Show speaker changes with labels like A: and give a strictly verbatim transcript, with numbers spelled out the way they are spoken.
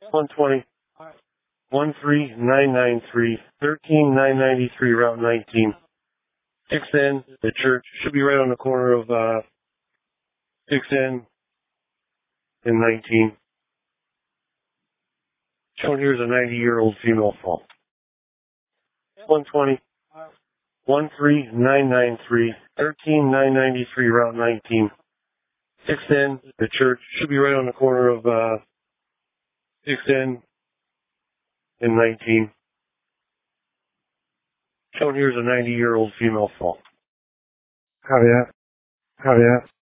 A: one twenty, one three nine nine three, thirteen nine ninety-three, Route nineteen. six N, the church, should be right on the corner of uh, six N and nineteen. Shown here is a ninety-year-old female fall. one twenty, one three nine nine three, thirteen nine ninety-three, Route nineteen. six N, the church, should be right on the corner of uh, six N and nineteen. Shown here is a ninety-year-old female fall.
B: Copy that. Copy that.